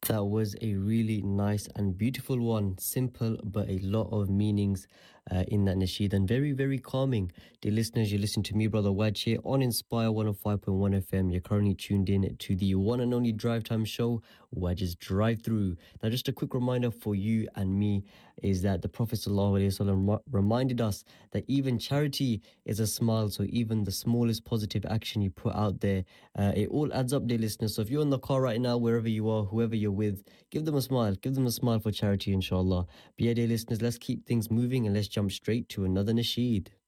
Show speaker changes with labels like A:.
A: That was a really nice and beautiful one. Simple, but a lot of meanings in that nasheed and very, very calming. Dear listeners, you listen to me, Brother Waj, here on Inspire 105.1 FM. You're currently tuned in to the one and only Drive Time show, Waj's Drive Through. Now, just a quick reminder for you and me is that the Prophet ﷺ reminded us that even charity is a smile. So even the smallest positive action you put out there, it all adds up, dear listeners. So if you're in the car right now, wherever you are, whoever you're with, give them a smile. Give them a smile for charity, inshallah. But yeah, dear listeners, let's keep things moving and let's jump straight to another nasheed.